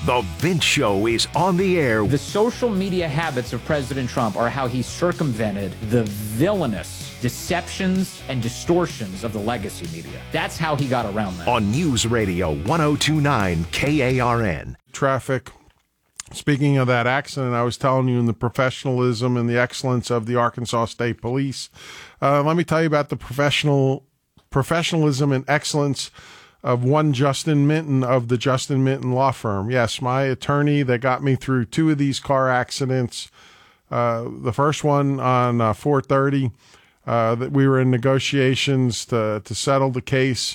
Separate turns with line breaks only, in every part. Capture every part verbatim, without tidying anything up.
The Vince Show is on the air.
The social media habits of President Trump are how he circumvented the villainous deceptions and distortions of the legacy media. That's how he got around that.
On News Radio one oh two point nine K A R N.
Traffic. Speaking of that accident, I was telling you in the professionalism and the excellence of the Arkansas State Police. Uh, let me tell you about the professional professionalism and excellence of one Justin Minton of the Justin Minton Law Firm. Yes, my attorney that got me through two of these car accidents. Uh, the first one on uh, four thirty, uh, that we were in negotiations to, to settle the case.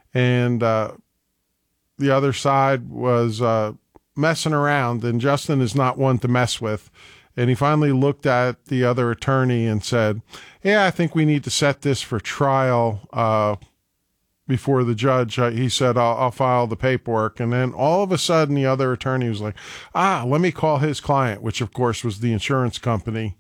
And uh, the other side was uh, messing around, and Justin is not one to mess with. And he finally looked at the other attorney and said, yeah, I think we need to set this for trial uh, before the judge. Uh, he said, I'll, I'll file the paperwork. And then all of a sudden, the other attorney was like, ah, let me call his client, which, of course, was the insurance company.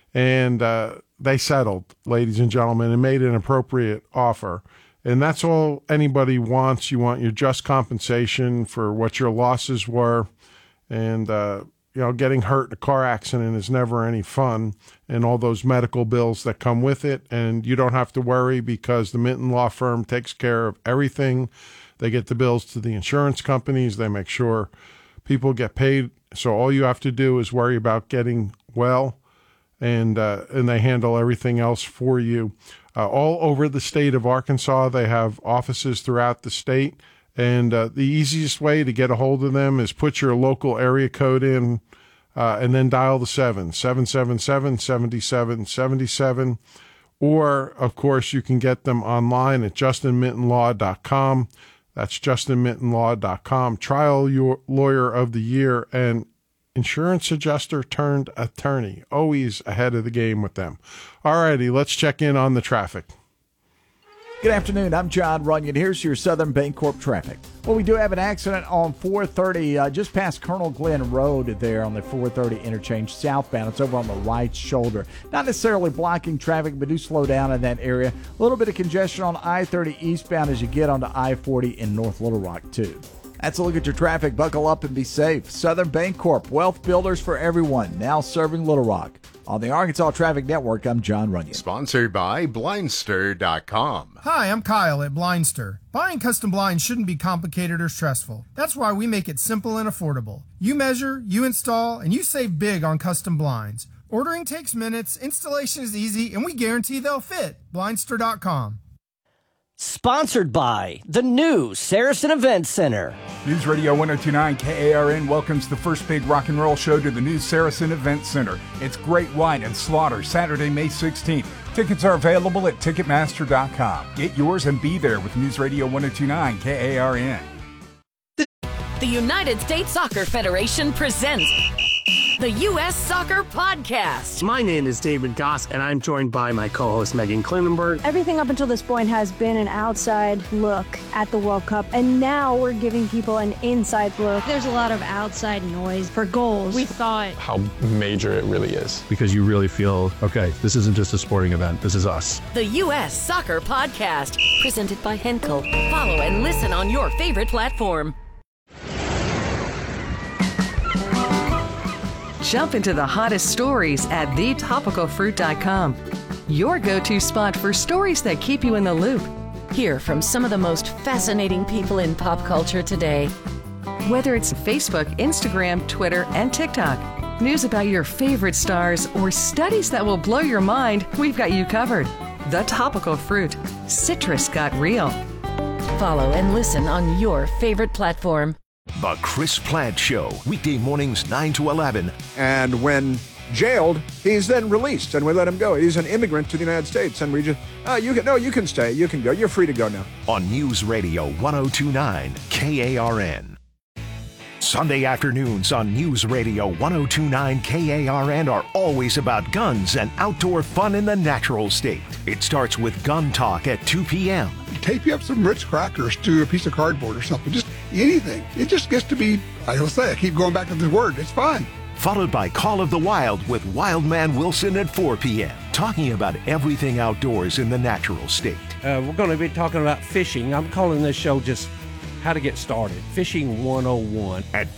And uh, they settled, ladies and gentlemen, and made an appropriate offer. And that's all anybody wants. You want your just compensation for what your losses were. And, uh, you know, getting hurt in a car accident is never any fun, and all those medical bills that come with it. And you don't have to worry because the Minton Law Firm takes care of everything. They get the bills to the insurance companies. They make sure people get paid. So all you have to do is worry about getting well, and uh, and they handle everything else for you. Uh, all over the state of Arkansas, they have offices throughout the state. And uh, the easiest way to get a hold of them is put your local area code in uh, and then dial the seven, seven seven seven, seven seven seven seven. Or, of course, you can get them online at justin minton law dot com. That's justin minton law dot com. Trial your lawyer of the year and insurance adjuster turned attorney. Always ahead of the game with them. All righty, let's check in on the traffic.
Good afternoon. I'm John Runyon. Here's your Southern Bancorp traffic. Well, we do have an accident on four thirty, uh, just past Colonel Glenn Road there on the four thirty interchange southbound. It's over on the right shoulder. Not necessarily blocking traffic, but do slow down in that area. A little bit of congestion on I thirty eastbound as you get onto I forty in North Little Rock, too. That's a look at your traffic. Buckle up and be safe. Southern Bancorp, wealth builders for everyone, now serving Little Rock. On the Arkansas Traffic Network, I'm John Runyon.
Sponsored by Blindster dot com.
Hi, I'm Kyle at Blindster. Buying custom blinds shouldn't be complicated or stressful. That's why we make it simple and affordable. You measure, you install, and you save big on custom blinds. Ordering takes minutes, installation is easy, and we guarantee they'll fit. Blindster dot com.
Sponsored by the new Saracen Event Center.
News Radio one oh two point nine K A R N welcomes the first big rock and roll show to the new Saracen Event Center. It's Great Wine and Slaughter, Saturday, May sixteenth. Tickets are available at ticketmaster dot com. Get yours and be there with News Radio one oh two point nine K A R N.
The, the United States Soccer Federation presents the U S Soccer Podcast.
My name is David Goss, and I'm joined by my co-host Megan Klinenberg.
Everything up until this point has been an outside look at the World Cup, and now we're giving people an inside look.
There's a lot of outside noise for goals.
We thought
how major it really is.
Because you really feel, okay, this isn't just a sporting event, this is us.
The U S Soccer Podcast, presented by Henkel. Follow and listen on your favorite platform.
Jump into the hottest stories at the topical fruit dot com. Your go-to spot for stories that keep you in the loop.
Hear from some of the most fascinating people in pop culture today.
Whether it's Facebook, Instagram, Twitter, and TikTok, news about your favorite stars, or studies that will blow your mind, we've got you covered. The Topical Fruit. Citrus got real.
Follow and listen on your favorite platform.
The Chris Plant Show, weekday mornings nine to eleven.
And when jailed, he's then released, and we let him go. He's an immigrant to the United States, and we just, oh, you can, no, you can stay, you can go, you're free to go now.
On News Radio one oh two point nine K A R N. Sunday afternoons on News Radio one oh two point nine K A R N are always about guns and outdoor fun in the natural state. It starts with Gun Talk at two p.m.
Tape you up some Ritz crackers to a piece of cardboard or something. Just anything. It just gets to be, I will say, I keep going back to the word. It's fun.
Followed by Call of the Wild with Wildman Wilson at four p.m. Talking about everything outdoors in the natural state.
Uh, we're going to be talking about fishing. I'm calling this show just How to Get Started. Fishing one oh one.
At